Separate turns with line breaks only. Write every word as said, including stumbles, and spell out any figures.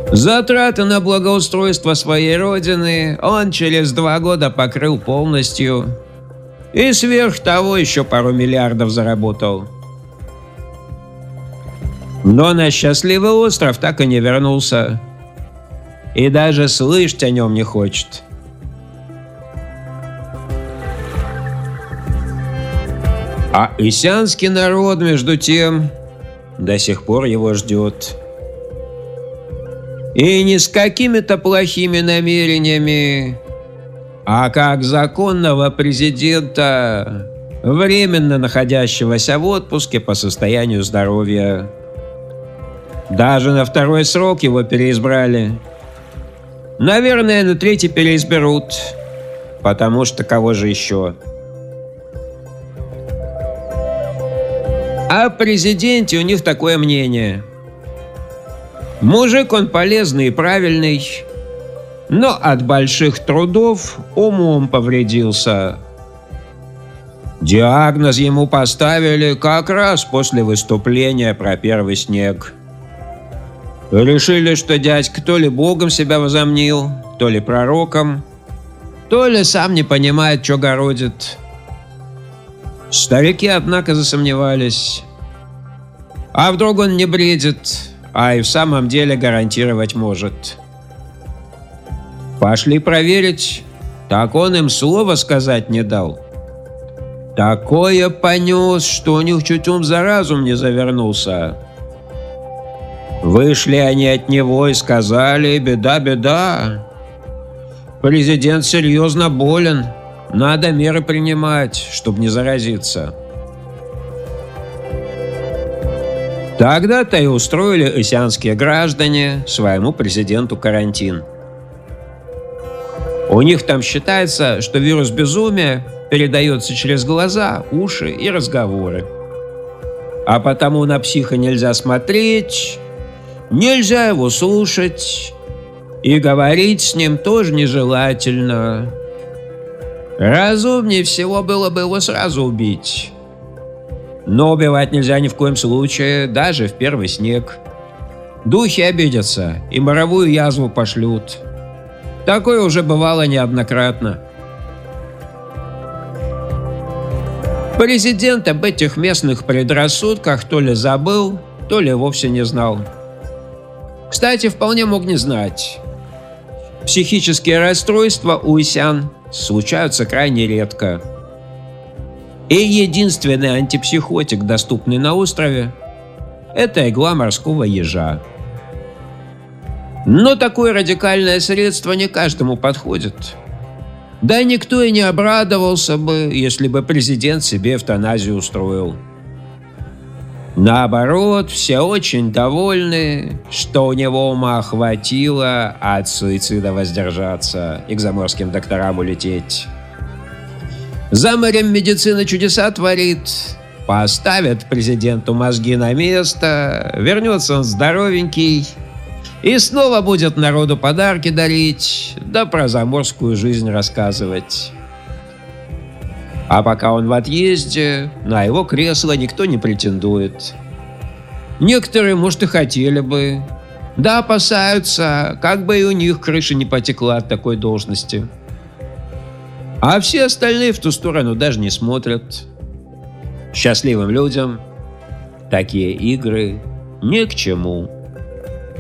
Затраты на благоустройство своей родины он через два года покрыл полностью. И сверх того еще пару миллиардов заработал. Но на счастливый остров так и не вернулся. И даже слышать о нем не хочет. А исянский народ, между тем, до сих пор его ждет. И не с какими-то плохими намерениями, а как законного президента, временно находящегося в отпуске по состоянию здоровья. Даже на второй срок его переизбрали. Наверное, на третий переизберут, потому что кого же еще? О президенте у них такое мнение. Мужик он полезный и правильный, но от больших трудов умом повредился. Диагноз ему поставили как раз после выступления про первый снег. Решили, что дядька то ли богом себя возомнил, то ли пророком, то ли сам не понимает, что городит. Старики, однако, засомневались. А вдруг он не бредит, а и в самом деле гарантировать может. Пошли проверить, так он им слова сказать не дал. Такое понес, что у них чуть ум за разум не завернулся. Вышли они от него и сказали: беда, беда. Президент серьезно болен, надо меры принимать, чтобы не заразиться. Тогда-то и устроили исянские граждане своему президенту карантин. У них там считается, что вирус безумия передается через глаза, уши и разговоры. А потому на психа нельзя смотреть, нельзя его слушать, и говорить с ним тоже нежелательно. Разумнее всего было бы его сразу убить. Но убивать нельзя ни в коем случае, даже в первый снег. Духи обидятся и моровую язву пошлют. Такое уже бывало неоднократно. Президент об этих местных предрассудках то ли забыл, то ли вовсе не знал. Кстати, вполне мог не знать. Психические расстройства у исян случаются крайне редко. И единственный антипсихотик, доступный на острове, это игла морского ежа. Но такое радикальное средство не каждому подходит. Да никто и не обрадовался бы, если бы президент себе эвтаназию устроил. Наоборот, все очень довольны, что у него ума хватило от суицида воздержаться и к заморским докторам улететь. За морем медицина чудеса творит. Поставят президенту мозги на место, вернется он здоровенький и снова будет народу подарки дарить, да про заморскую жизнь рассказывать. А пока он в отъезде, на его кресло никто не претендует. Некоторые, может, и хотели бы, да опасаются, как бы и у них крыша не потекла от такой должности. А все остальные в ту сторону даже не смотрят. Счастливым людям такие игры ни к чему.